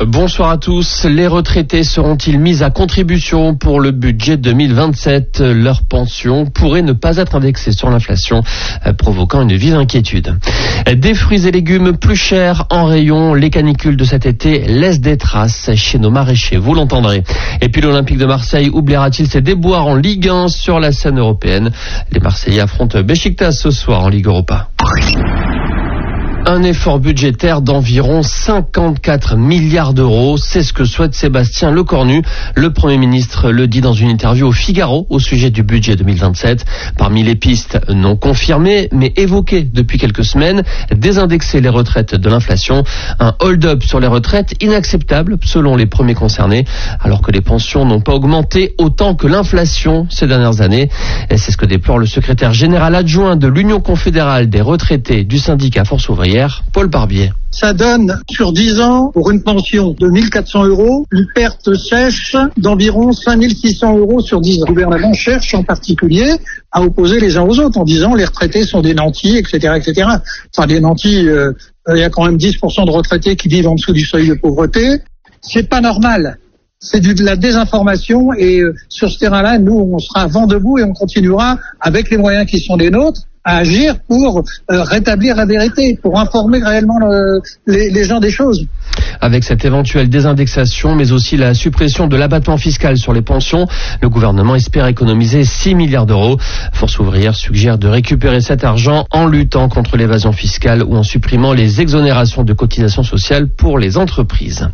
Bonsoir à tous. Les retraités seront-ils mis à contribution pour le budget 2027 ? Leur pension pourrait ne pas être indexée sur l'inflation, provoquant une vive inquiétude. Des fruits et légumes plus chers en rayon. Les canicules de cet été laissent des traces chez nos maraîchers, vous l'entendrez. Et puis l'Olympique de Marseille oubliera-t-il ses déboires en Ligue 1 sur la scène européenne ? Les Marseillais affrontent Beşiktaş ce soir en Ligue Europa. Un effort budgétaire d'environ 54 milliards d'euros, c'est ce que souhaite Sébastien Lecornu. Le Premier ministre le dit dans une interview au Figaro au sujet du budget 2027. Parmi les pistes non confirmées, mais évoquées depuis quelques semaines, désindexer les retraites de l'inflation, un hold-up sur les retraites inacceptable selon les premiers concernés, alors que les pensions n'ont pas augmenté autant que l'inflation ces dernières années. Et c'est ce que déplore le secrétaire général adjoint de l'Union confédérale des retraités du syndicat Force ouvrière, Paul Barbier. Ça donne sur 10 ans, pour une pension de 1 400 €, une perte sèche d'environ 5 600 € sur 10 ans. Le gouvernement cherche en particulier à opposer les uns aux autres en disant les retraités sont des nantis, etc., etc. Enfin, des nantis, il y a quand même 10% de retraités qui vivent en dessous du seuil de pauvreté. C'est pas normal. C'est de la désinformation et sur ce terrain-là, nous, on sera vent debout et on continuera avec les moyens qui sont les nôtres à agir pour rétablir la vérité, pour informer réellement les gens des choses. Avec cette éventuelle désindexation, mais aussi la suppression de l'abattement fiscal sur les pensions, le gouvernement espère économiser 6 milliards d'euros. Force ouvrière suggère de récupérer cet argent en luttant contre l'évasion fiscale ou en supprimant les exonérations de cotisations sociales pour les entreprises.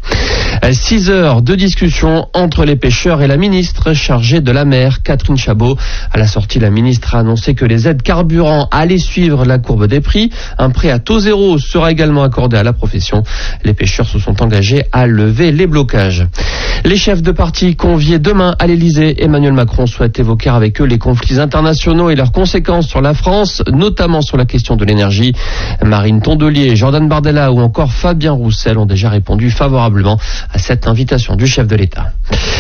6 heures de discussion entre les pêcheurs et la ministre chargée de la mer, Catherine Chabot. À la sortie, la ministre a annoncé que les aides carburant allaient suivre la courbe des prix. Un prêt à taux zéro sera également accordé à la profession. Les pêcheurs se sont engagés à lever les blocages. Les chefs de parti conviés demain à l'Elysée, Emmanuel Macron souhaite évoquer avec eux les conflits internationaux et leurs conséquences sur la France, notamment sur la question de l'énergie. Marine Tondelier, Jordan Bardella ou encore Fabien Roussel ont déjà répondu favorablement à cette invitation du chef de l'État.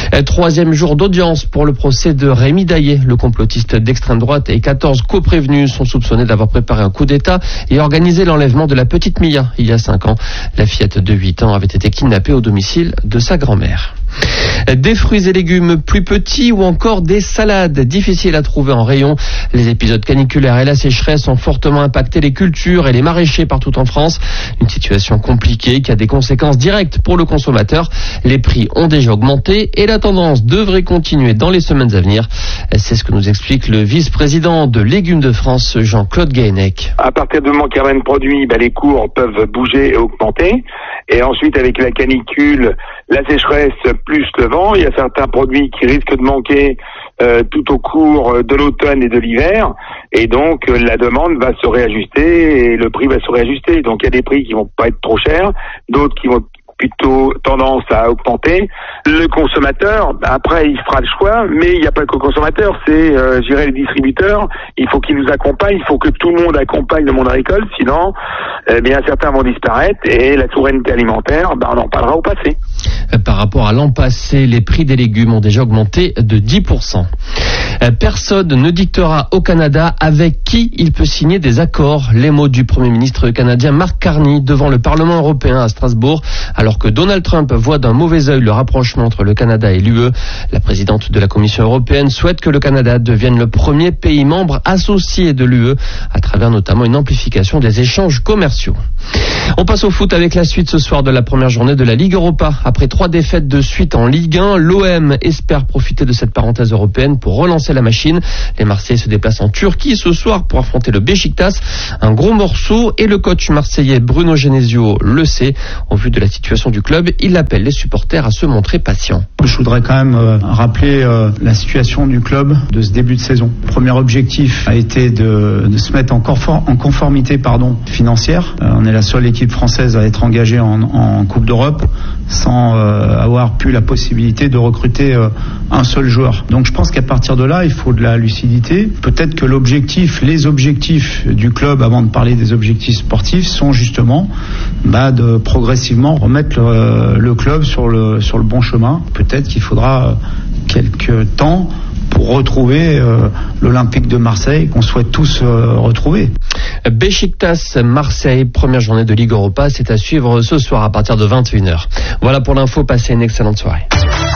3e jour d'audience pour le procès de Rémi Daillé. Le complotiste d'extrême droite et 14 coprévenus sont soupçonnés d'avoir préparé un coup d'État et organisé l'enlèvement de la petite Mia il y a 5 ans. La fillette de 8 ans avait été kidnappée au domicile de sa grand-mère. Des fruits et légumes plus petits ou encore des salades difficiles à trouver en rayon. Les épisodes caniculaires et la sécheresse ont fortement impacté les cultures et les maraîchers partout en France. Une situation compliquée qui a des conséquences directes pour le consommateur. Les prix ont déjà augmenté et la tendance devrait continuer dans les semaines à venir. C'est ce que nous explique le vice-président de Légumes de France, Jean-Claude Gahenec. À partir du moment qu'il y a un produit, les cours peuvent bouger et augmenter. Et ensuite, avec la canicule, la sécheresse plus le vent, il y a certains produits qui risquent de manquer tout au cours de l'automne et de l'hiver. Et donc, la demande va se réajuster et le prix va se réajuster. Donc, il y a des prix qui vont pas être trop chers, d'autres qui vont plutôt tendance à augmenter. Le consommateur, après, il fera le choix, mais il n'y a pas que le consommateur, c'est, je dirais, les distributeurs. Il faut qu'ils nous accompagnent, il faut que tout le monde accompagne le monde agricole, sinon, certains vont disparaître et la souveraineté alimentaire, on en parlera au passé. Par rapport à l'an passé, les prix des légumes ont déjà augmenté de 10%. Personne ne dictera au Canada avec qui il peut signer des accords. Les mots du Premier ministre canadien Mark Carney devant le Parlement européen à Strasbourg, alors que Donald Trump voit d'un mauvais œil le rapprochement entre le Canada et l'UE. La présidente de la Commission européenne souhaite que le Canada devienne le premier pays membre associé de l'UE, à travers notamment une amplification des échanges commerciaux. On passe au foot avec la suite ce soir de la première journée de la Ligue Europa. Après 3 défaites de suite en Ligue 1, l'OM espère profiter de cette parenthèse européenne pour relancer la machine. Les Marseillais se déplacent en Turquie ce soir pour affronter le Beşiktaş. Un gros morceau et le coach marseillais Bruno Genesio le sait. Au vu de la situation du club, il appelle les supporters à se montrer patients. Je voudrais quand même rappeler la situation du club de ce début de saison. Le premier objectif a été de se mettre en conformité financière. On est la seule équipe française à être engagée en Coupe d'Europe sans avoir pu la possibilité de recruter un seul joueur. Donc je pense qu'à partir de là, il faut de la lucidité. Peut-être que les objectifs du club, avant de parler des objectifs sportifs, sont justement de progressivement remettre le club sur le bon chemin. Peut-être qu'il faudra quelques temps pour retrouver l'Olympique de Marseille qu'on souhaite tous retrouver. Beşiktaş Marseille, première journée de Ligue Europa, c'est à suivre ce soir à partir de 21h. Voilà pour l'info, passez une excellente soirée.